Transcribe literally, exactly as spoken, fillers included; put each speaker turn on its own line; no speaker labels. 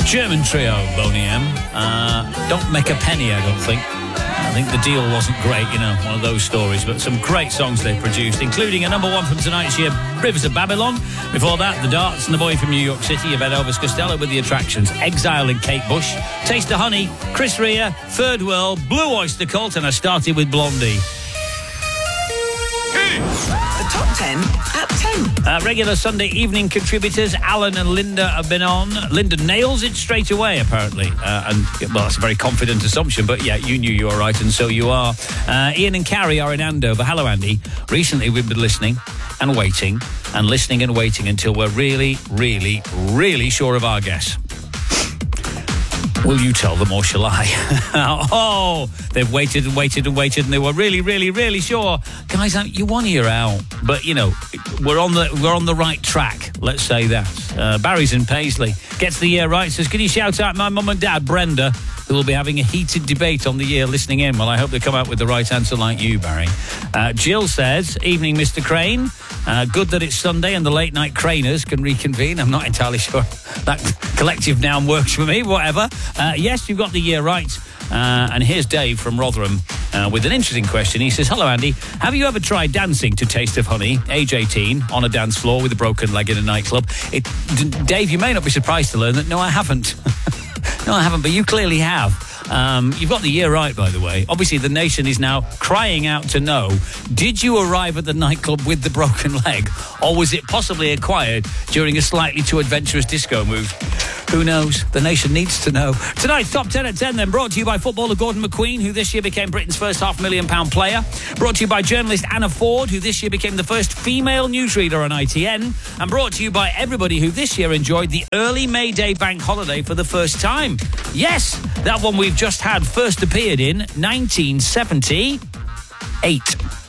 German trio, Boney M. Uh, don't make a penny, I don't think. I think the deal wasn't great, you know, one of those stories. But some great songs they produced, including a number one from tonight's year, Rivers of Babylon. Before that, The Darts and The Boy from New York City. You've had Elvis Costello with The Attractions, Exile and Kate Bush, Taste of Honey, Chris Rea, Third World, Blue Oyster Cult, and I started with Blondie.
The top ten at ten.
Uh, regular Sunday evening contributors Alan and Linda have been on. Linda nails it straight away, apparently. Uh, and, well, that's a very confident assumption, but yeah, you knew you were right, and so you are. Uh, Ian and Carrie are in Andover. Hello, Andy. Recently, we've been listening and waiting and listening and waiting until we're really, really, really sure of our guess. Will you tell them or shall I? Oh, they've waited and waited and waited and they were really, really, really sure. Guys, you one ear out. But, you know, we're on the we're on the right track, let's say that. Uh, Barry's in Paisley. Gets the year right. Says, can you shout out my mum and dad, Brenda, who will be having a heated debate on the year listening in? Well, I hope they come out with the right answer like you, Barry. Uh, Jill says, evening, Mister Crane. Uh, good that it's Sunday and the late night Craners can reconvene. I'm not entirely sure that collective noun works for me, whatever. Uh, yes, you've got the year right. Uh, and here's Dave from Rotherham uh, with an interesting question. He says, hello, Andy. Have you ever tried dancing to Taste of Honey, age eighteen, on a dance floor with a broken leg in a nightclub? It, D- Dave, you may not be surprised to learn that, no, I haven't. No, I haven't, but you clearly have. Um, you've got the year right, by the way. Obviously, the nation is now crying out to know, did you arrive at the nightclub with the broken leg, or was it possibly acquired during a slightly too adventurous disco move? Who knows? The nation needs to know. Tonight's Top ten at ten, then, brought to you by footballer Gordon McQueen, who this year became Britain's first half million pound player. Brought to you by journalist Anna Ford, who this year became the first female newsreader on I T N. And brought to you by everybody who this year enjoyed the early May Day bank holiday for the first time. Yes, that one we've just had first appeared in nineteen seventy-eight.